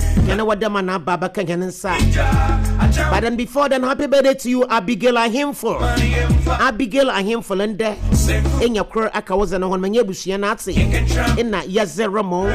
You know what the man Baba can inside. But then before then, happy birthday to you, Abigail Ahimful. Abigail Ahimful and there in your career, I was an one man Yabushi and Nazi in that Yazeramo.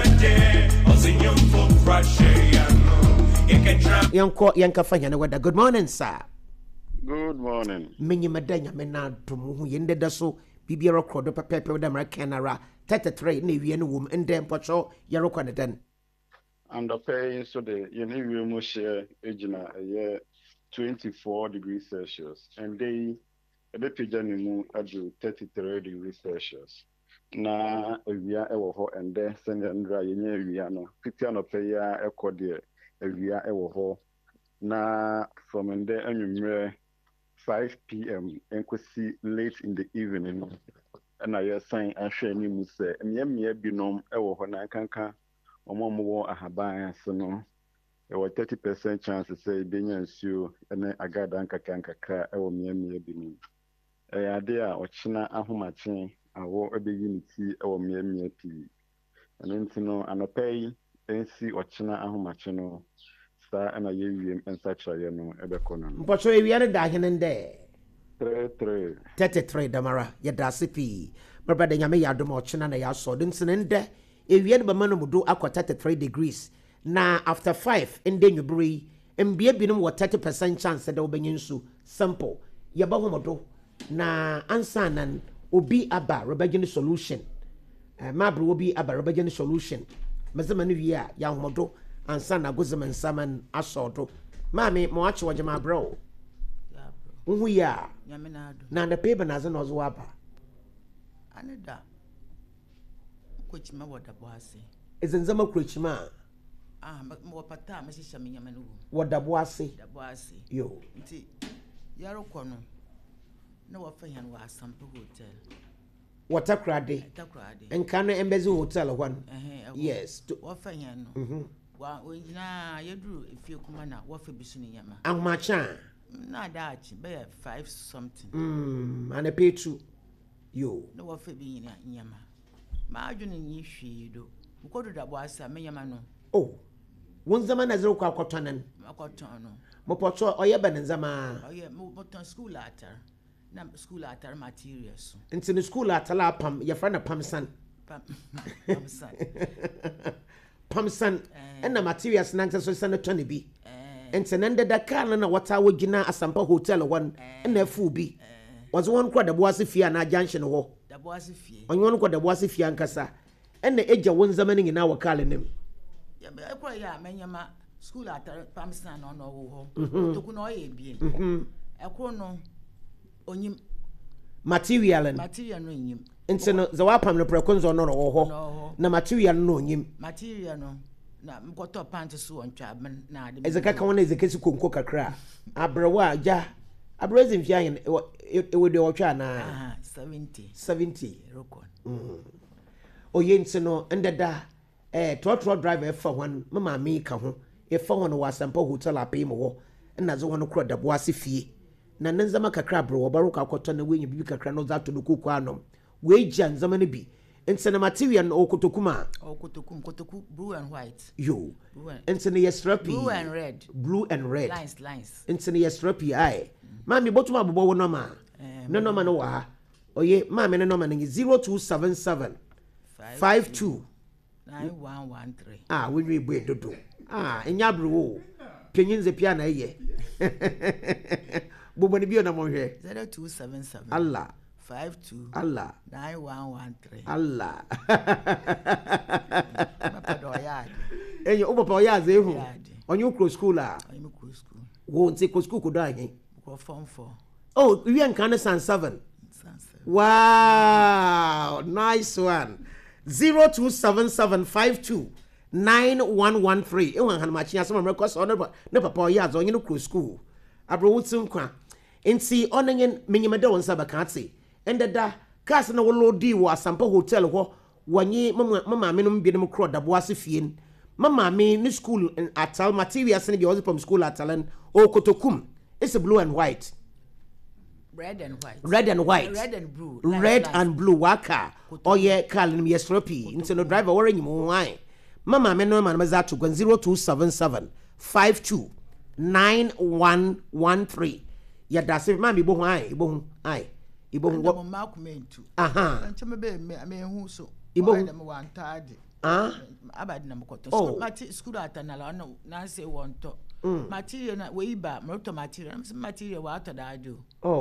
Young court Yanka Fayana weather. Good morning, sir. Good morning. Many Madanya Mena to who ended the so Bibiero Crodo Pepe with Americanara, 33 Navy and womb and then Pacho Yarokana then. And the pay so the Yenimu share agina a year 24 degrees Celsius and they a bit pijanimu at 33 degrees Celsius. Na via ewo and then send Andra Yeniano, Pitiano Paya Ecodia, a via ewo na from and there and 5 p.m. and could see late in the evening. And I sign and share me say, and yem binom ewo na kanka. Omo ahaban so no e was 30% chance to say benya nsuo ene agada nkaka e wo miamia bi mu e ade a ochina ahomachen awo ebeyi nti e wo miamia pi ene ntino anopai ensi ochina ahomachen no sa ena ye wiem ensa chire no ebekono no mpocho e wiare da henen de 33 damara ye da sipi brother nyame ya dom ochina na ya so den nde ewian ba manu mudo akwa 33 degrees na after 5 ende nwubri mbia binum wo 30% chance da obenyin su simple ye ba homodo na ansa nan obi aba rebagin solution mabro obi aba rebagin solution mazama no wi a ya homodo ansa na gozeman saman asodo mami mo ache wajema bro ya bro uhu ya nyame na ado na the paper na zo no zo aba aneda Kuchima wada boase. Ezenzama kuchima. Mwapata meshisha minyamanu. Wada boase. Da boase. Yo. Nti yaro kono. Na wafanya wa Asampa Hotel. Watakrade. Watakrade. Enkana Embezi Hotel one. Yes. Wafanya no. Wa ojina yedru ifie kumana wafe bisuni nyama. Angmacha. Na dachi be 5 something. Ane petu. Yo. Na wafe bi nyama. Ma adwene nyi hwee do mkodo da boasa menyama no oh won zama na zero kwa kwaton no mo poto oye benenzama oye mo poto school atar na school atar materials nti no school atala pam ye fra na pamsan pamsan na materials na nta so sana tone bi nti nende da kan na wata wogina Asampa Hotel one na afu bi wazo won kwa da boase fia na junction ho da boase fie onyo kwa da boase fie ankasa enne eja won zaman nyina wakale nim ya be kwa ya menyama school atar pamsan no no ho toku no ye bie ekro no onyim material no nyim nti no za wapam no prekonzo no ho na material no nyim material no na mkoto pant so ontwa na ade ezekaka wona ezekesi konko kakra abrewa ja abrezin fian e we de otwa na 70 rokon oyense no ndeda trotro driver fa hon mama mi ka ho e fa hon wa Asampa Hotel apem ho na zo hon kro da boase fie na nzama kakra bro wo baro ka kwato na wenyi bibi kakra no za to no koku anom we gya nzama no bi nsene material no okotokuma kotoku blue and white yo nsene yesrapi blue and red lines nsene yesrapi ai mami botuma bobo no ma no no ma no wa oye mami no ma no 0277 52 9113 we we dodo enya bro penyinze pia na ye bobo ni bi na mo hwe 0277 Allah 52 Allah 9113 Allah papa do ya enyo obo pa ya ze hu onyu kro school onyu kro school wo nti ko school ko do anyi ko form 4 oh we en kan san 7 wow nice one 0277529113 ewan han machi asema mrekọ so ne papa ya zo onyu kro school abro wutin kwa nti onenyen menyimede won sabakate endeda kas na wolo di wo Asampa Hotel ho wanyi mama me no mbiem kro da boase fie mama me ni school atal materials ne bi was from school atalan o kotokum it's blue and white red and blue waka oye kal ni yesropi nti no driver wore nyim wan mama me no man maza to 0277 529113 ya da se mama ibo hu ai ibo hu wo ma comment aha ncheme be me hu so ibo hu dem wan tade abadi na mkoto Oh. mati school atanala na say wonto material na we ba moto material material wa to da do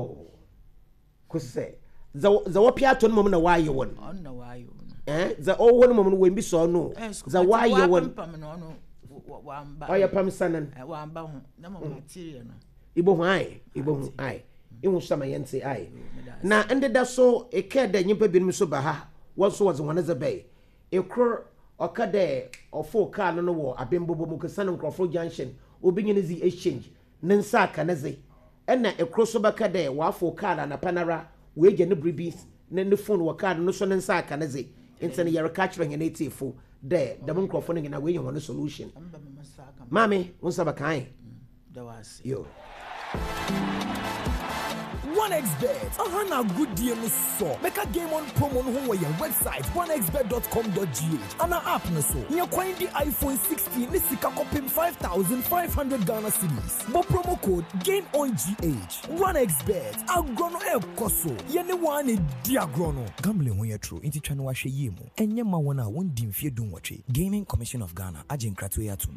kuse za wapia to no mom na waye won on na waye za o won mom no we bi so no za waye won pam no no wamba oya pam sanan wamba hu na mo material no ibo hu ai ihu sama yente ai na endeda so ekeda nyimpa bi no so ba ha wonso was one za bay ekro okade ofo car no wo abembobo mu kesa no nkrofo junction obinyene zi exchange nensa aka neze ena ekro so baka de wafo car na panara weje ne bribis ne phone wo car no so nensa aka neze intene yere catch ring na etifo de dem nkrofo no na we one solution mami wonsa baka ai yo 1xbet a good deal so make a game on promo no on your website 1xbet.com.gh and our app no so you find the iPhone 16 ni sika kopim 5,500 Ghana cedis but promo code gain on GH 1xbet agrono ekoso ye ne one di agrono gambling when you true inti twa no ahwe ye mu enye ma wona won di mfie dun watwe Gaming Commission of Ghana agent krato yatum.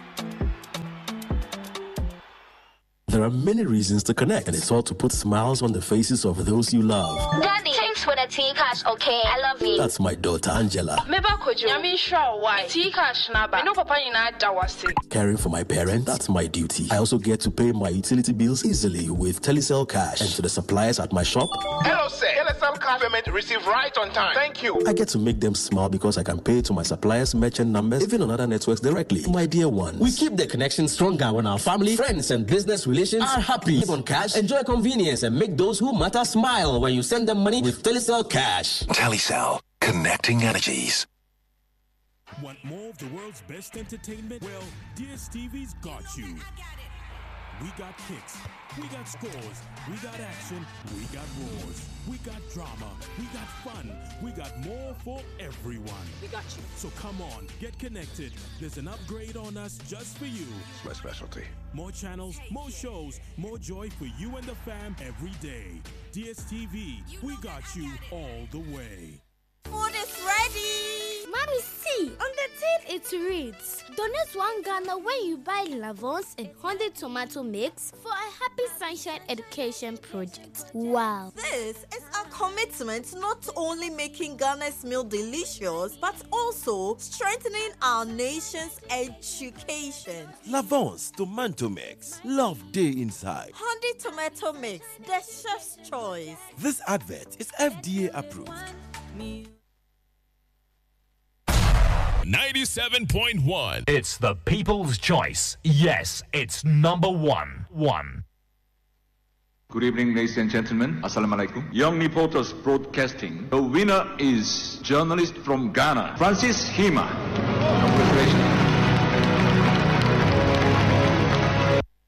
There are many reasons to connect, and it's all to put smiles on the faces of those you love. Daddy, thanks for the tea cash, okay? I love you. That's my daughter, Angela. Caring for my parents, that's my duty. I also get to pay my utility bills easily with Telecel Cash. And to the suppliers at my shop, hello, sir. Telecel Cash payment received right on time. Thank you. I get to make them smile because I can pay to my suppliers' merchant numbers, even on other networks directly. My dear ones, we keep the connection stronger when our family, friends, and business relations are happy. Live on cash, enjoy convenience, and make those who matter smile when you send them money with Telecel Cash. Telecel, connecting energies. Want more of the world's best entertainment? Well, DSTV's got you. We got kicks, we got scores, we got action, we got roars, we got drama, we got fun, we got more for everyone. We got you. So come on, get connected. There's an upgrade on us just for you. My specialty. More channels, more shows, more joy for you and the fam every day. DSTV, we got you all the way. Food is ready. Mommy, see, on the tin it reads, donate 1 Ghana when you buy Lavons and 100 tomato mix for a Happy Sunshine Education project. Wow. This is a commitment not only making Ghana's meal delicious, but also strengthening our nation's education. Lavons tomato mix. Love day inside. 100 tomato mix, the chef's choice. This advert is FDA approved. 97.1. It's the people's choice. Yes, it's number one. Good evening, ladies and gentlemen. Assalamu alaikum. Young Reporters Broadcasting. The winner is journalist from Ghana, Francis Hima. Congratulations.